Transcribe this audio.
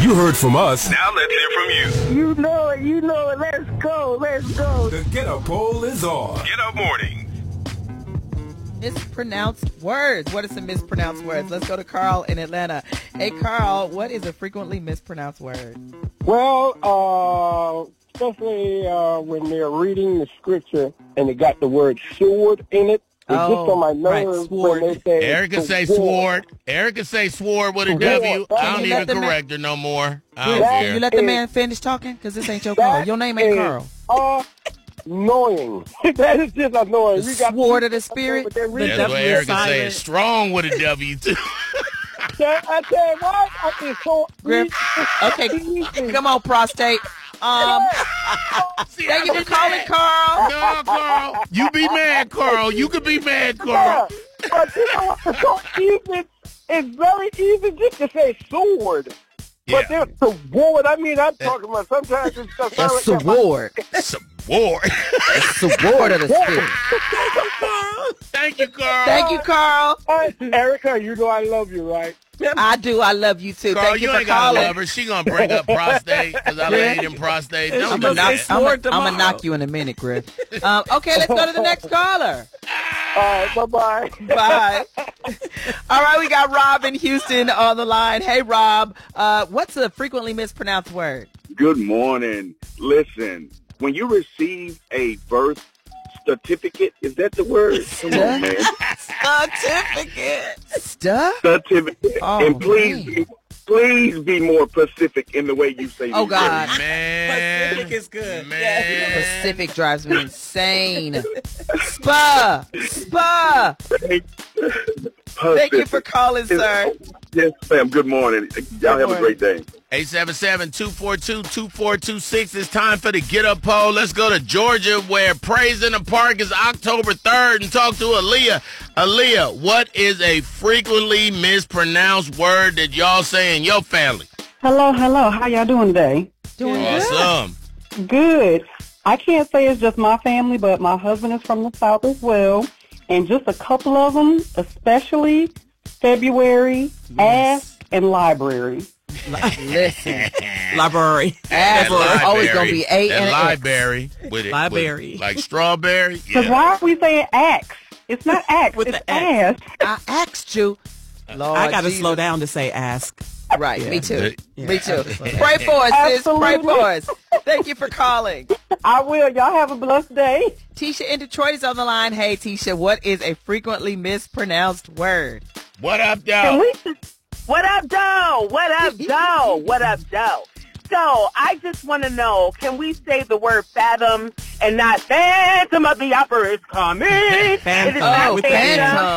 You heard from us. Now let's hear from you. You know it. Let's go. The Get Up Poll is on. Get Up Morning. Mispronounced words. What are some mispronounced words? Let's go to Carl in Atlanta. Hey, Carl, what is a frequently mispronounced word? Well, especially when they're reading the scripture and it got the word sword in it. It gets on my nerves when they say Erica say sword. Erica say sword with a W. I don't even correct her no more. I don't care. You let the man finish talking? Because this ain't your Carl. Your name ain't Carl. Annoying. That is just annoying. The sword of the spirit. That's what Erica say. Strong with a W, too. I tell you what, I feel so Griff. Okay, come on, prostate. Thank you for calling, Carl. No, Carl. You be mad, Carl. You could be mad, Carl. But you know what's so easy? It's very easy just to say sword. But there's the sword. I mean, I'm talking about sometimes it's just a sword. Sword. A sword of the spirit. Thank you, Carl. Thank you, Carl. Erica, you know I love you, right? I do. I love you, too. Carl, Thank you for ain't gotta calling. love her. She going to bring up prostate because I laid in prostate. I'm going to knock you in a minute, Griff. Okay, let's go to the next caller. All right, bye-bye. Bye. All right, we got Rob in Houston on the line. Hey, Rob, what's a frequently mispronounced word? Good morning. Listen, when you receive a birth certificate, is that the word? Come on, man. Certificate. Certificate. Oh, and please be more Pacific in the way you say. Oh, God. Man. Pacific is good. Man. Pacific drives me insane. Spa. Thank you for calling, sir. Yes, ma'am. Good morning. Y'all have a great day. 877-242-2426. It's time for the Get Up Poll. Let's go to Georgia, where Praise in the Park is October 3rd, and talk to Aaliyah. Aaliyah, what is a frequently mispronounced word that y'all say in your family? Hello. How y'all doing today? Doing awesome. Good. I can't say it's just my family, but my husband is from the South as well. And just a couple of them, especially February, ass, and library. Listen. Library. Ass is always going to be A and library. With it. Library. Like strawberry. Because why are we saying axe? It's not axe, it's ass. I asked you. Lord I got to Jesus. slow down to say ask. Right, me too. Yeah. Me too. Pray for us, sis. Pray for us. Thank you for calling. I will. Y'all have a blessed day. Tisha in Detroit is on the line. Hey, Tisha, what is a frequently mispronounced word? What up, y'all? What up, though? What up, though? What up, though? So, I just want to know, can we say the word fathom and not Phantom of the Opera is coming? Phantom. Phantom.